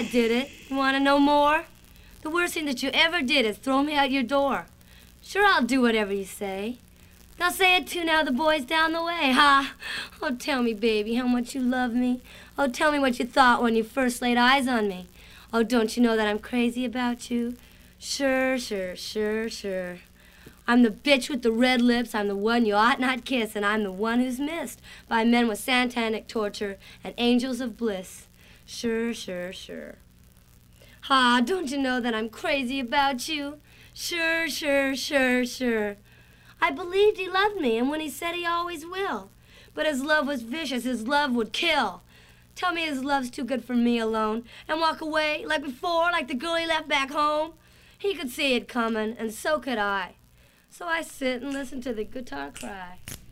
did it. You want to know more? The worst thing that you ever did is throw me out your door. Sure, I'll do whatever you say. Now say it too now, the boy's down the way, ha! Oh, tell me, baby, how much you love me. Oh, tell me what you thought when you first laid eyes on me. Oh, don't you know that I'm crazy about you? Sure, sure, sure, sure. I'm the bitch with the red lips, I'm the one you ought not kiss, and I'm the one who's missed by men with satanic torture and angels of bliss. Sure, sure, sure. Ha, don't you know that I'm crazy about you? Sure, sure, sure, sure. I believed he loved me, and when he said he always will. But his love was vicious, his love would kill. Tell me his love's too good for me alone, and walk away like before, like the girl he left back home. He could see it coming, and so could I. So I sit and listen to the guitar cry.